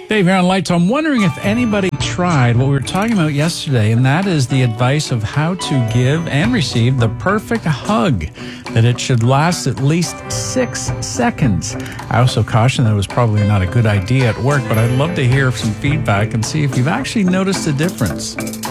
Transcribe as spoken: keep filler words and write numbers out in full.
Dave here on Lights. I'm wondering if anybody tried what we were talking about yesterday, and that is the advice of how to give and receive the perfect hug, that it should last at least six seconds. I also caution that it was probably not a good idea at work, but I'd love to hear some feedback and see if you've actually noticed a difference.